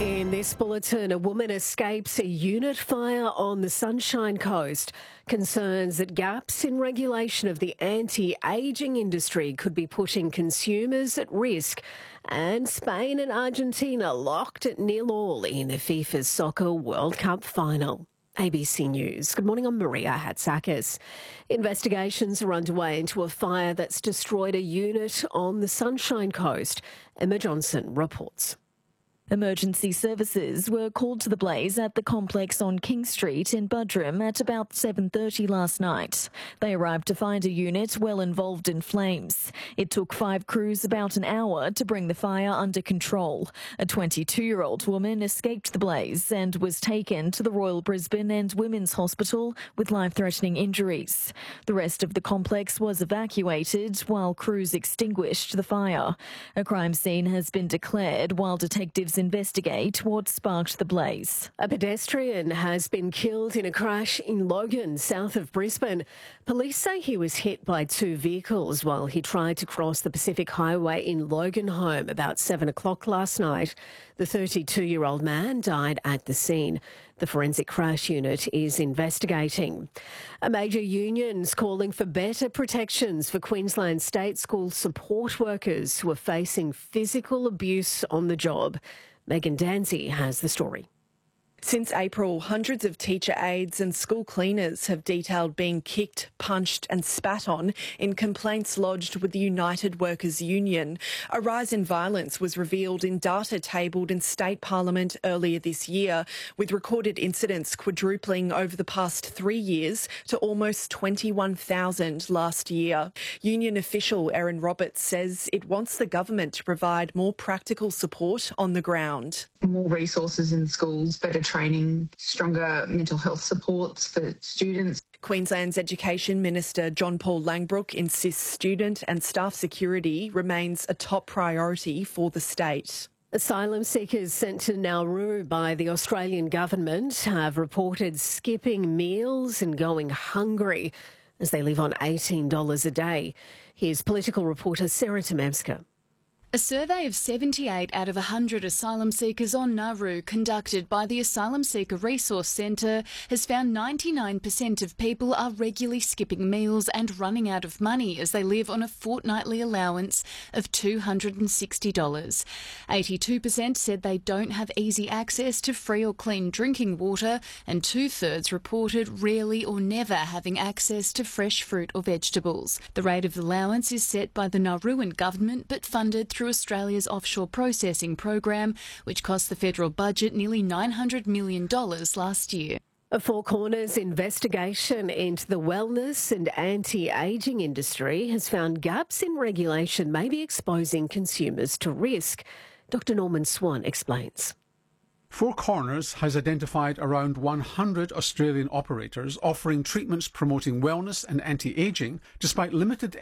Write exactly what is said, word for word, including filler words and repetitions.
In this bulletin, a woman escapes a unit fire on the Sunshine Coast. Concerns that gaps in regulation of the anti-ageing industry could be putting consumers at risk. And Spain and Argentina locked at nil all in the FIFA's Soccer World Cup final. A B C News. Good morning, I'm Maria Hatzakis. Investigations are underway into a fire that's destroyed a unit on the Sunshine Coast. Emma Johnson reports. Emergency services were called to the blaze at the complex on King Street in Buderim at about seven thirty last night. They arrived to find a unit well involved in flames. It took five crews about an hour to bring the fire under control. A twenty-two-year-old woman escaped the blaze and was taken to the Royal Brisbane and Women's Hospital with life-threatening injuries. The rest of the complex was evacuated while crews extinguished the fire. A crime scene has been declared while detectives investigate what sparked the blaze. A pedestrian has been killed in a crash in Logan, south of Brisbane. Police say he was hit by two vehicles while he tried to cross the Pacific Highway in Logan home about seven o'clock last night. The thirty-two-year-old man died at the scene. The forensic crash unit is investigating. A major union's calling for better protections for Queensland state school support workers who are facing physical abuse on the job. Megan Danzy has the story. Since April, hundreds of teacher aides and school cleaners have detailed being kicked, punched and spat on in complaints lodged with the United Workers Union. A rise in violence was revealed in data tabled in State Parliament earlier this year, with recorded incidents quadrupling over the past three years to almost twenty-one thousand last year. Union official Erin Roberts says it wants the government to provide more practical support on the ground. More resources in schools, better training, stronger mental health supports for students. Queensland's Education Minister John Paul Langbroek insists student and staff security remains a top priority for the state. Asylum seekers sent to Nauru by the Australian government have reported skipping meals and going hungry as they live on eighteen dollars a day. Here's political reporter Sarah Tememska. A survey of seventy-eight out of one hundred asylum seekers on Nauru conducted by the Asylum Seeker Resource Centre has found ninety-nine percent of people are regularly skipping meals and running out of money as they live on a fortnightly allowance of two hundred sixty dollars. eighty-two percent said they don't have easy access to free or clean drinking water, and two-thirds reported rarely or never having access to fresh fruit or vegetables. The rate of allowance is set by the Nauruan government but funded through Australia's offshore processing program, which cost the federal budget nearly nine hundred million dollars last year. A Four Corners investigation into the wellness and anti-ageing industry has found gaps in regulation may be exposing consumers to risk. Doctor Norman Swan explains. Four Corners has identified around one hundred Australian operators offering treatments promoting wellness and anti-ageing despite limited